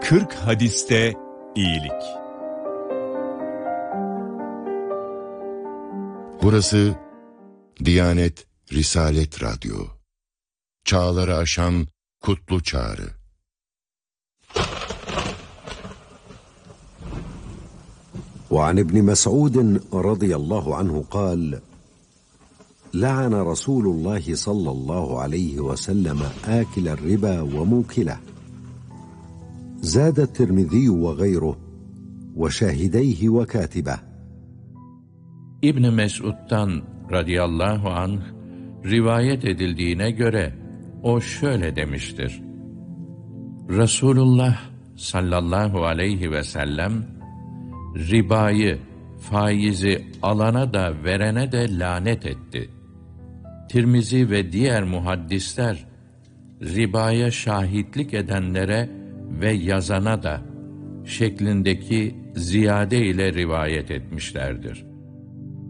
40 hadiste iyilik. Burası Diyanet Risalet Radyo. Çağları aşan kutlu çağrı. وعن ابن مسعود رضي الله عنه قال: لعن رسول الله صلى الله عليه وسلم آكل الربا وموكله. زاد الترمذي وغيره وشاهديه وكاتبه. İbn Mes'ud'dan radıyallahu anh rivayet edildiğine göre o şöyle demiştir: Resulullah sallallahu aleyhi ve sellem ribayı, faizi alana da verene de lanet etti. Tirmizi ve diğer muhaddisler ribaya şahitlik edenlere ve yazana da şeklindeki ziyade ile rivayet etmişlerdir.